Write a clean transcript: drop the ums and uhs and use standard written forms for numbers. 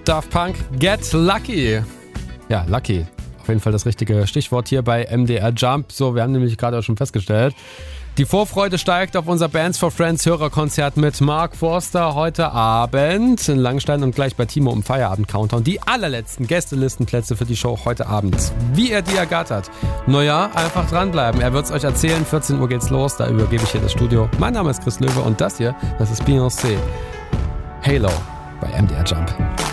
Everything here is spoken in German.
Daft Punk, Get Lucky. Ja, Lucky. Auf jeden Fall das richtige Stichwort hier bei MDR Jump. So, wir haben nämlich gerade auch schon festgestellt, die Vorfreude steigt auf unser Bands for Friends Hörerkonzert mit Mark Forster heute Abend in Langenstein und gleich bei Timo im Feierabend-Countdown. Die allerletzten Gästelistenplätze für die Show heute Abend. Wie er die ergattert. Naja, einfach dranbleiben. Er wird es euch erzählen. 14 Uhr geht's los. Da übergebe ich hier das Studio. Mein Name ist Chris Löwe und das hier, das ist Beyoncé. Halo bei MDR Jump.